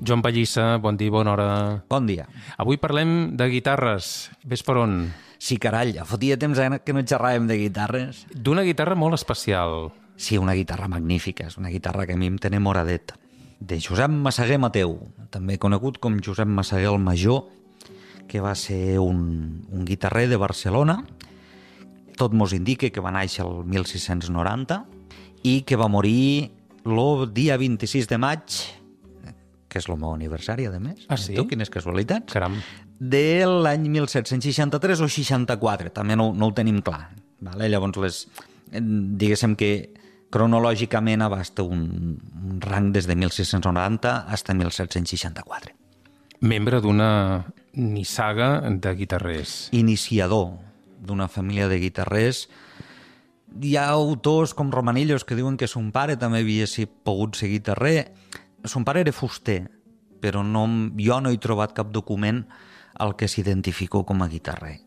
Joan Pallissa, bon dia, bona hora. Bon dia. Avui parlem de guitarres. Ves per on? Sí, carall, ja fotia temps que no xerràvem de guitarres. D'una guitarra molt especial. Sí, una guitarra magnífica, és una guitarra que a mi em té enamoradet. De Josep Massaguer Mateu, també conegut com Josep Massaguer el Major, que va ser un guitarrer de Barcelona. Tot mos indica que va néixer el 1690 i que va morir el dia 26 de maig, que és el meu aniversari, a més. Ah, sí? Tu, quines casualitats. Caram. De l'any 1763 o 64, també no ho tenim clar. Vale? Llavors, diguéssim que cronològicament abasta un rang des de 1690 fins a 1764. Membre d'una nissaga de guitarrers. Iniciador d'una família de guitarrers. Hi ha autors com Romanillos que diuen que son pare també havia pogut ser guitarrer. Son pare era fuster, però jo no he trobat cap document al que s'identificó com a guitarrer.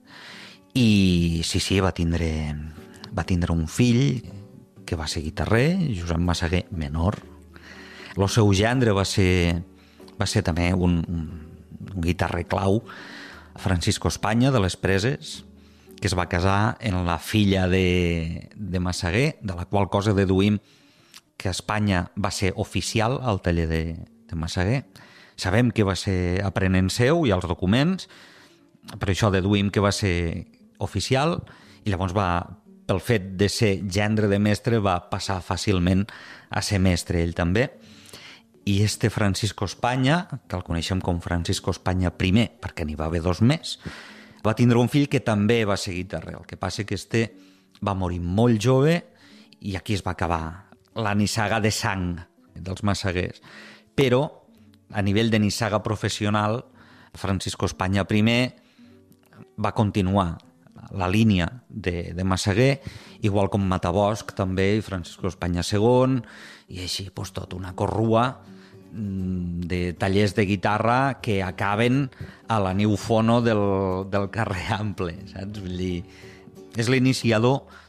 I sí, va tindre un fill que va ser guitarrer, Josep Massaguer menor. El seu gendre va ser també un guitarrer clau, Francisco Espanya, de les Preses, que es va casar amb la filla de Massaguer, de la qual cosa deduïm que Espanya va ser oficial al taller de Massaguer. Sabem que va ser aprenent seu i els documents, per això deduïm que va ser oficial, i llavors pel fet de ser gendre de mestre va passar fàcilment a ser mestre ell també. I Francisco Espanya, que el coneixem com Francisco Espanya I, perquè n'hi va haver dos més, va tindre un fill que també va ser guitarrer. El que passa que va morir molt jove i aquí es va acabar la nissaga de sang dels Massaguers. Però, a nivell de nissaga professional, Francisco Espanya I va continuar la línia de Massaguer, igual com Matabosc també, i Francisco Espanya II, i així tota una corrua de tallers de guitarra que acaben a la New Fono del carrer Ample, saps? Vull dir, és l'iniciador